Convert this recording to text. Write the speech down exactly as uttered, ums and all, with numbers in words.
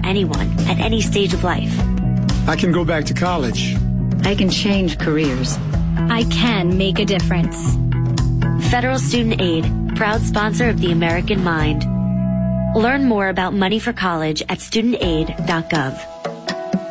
anyone at any stage of life. I can go back to college. I can change careers. I can make a difference. Federal Student Aid, proud sponsor of the American Mind. Learn more about money for college at student aid dot gov.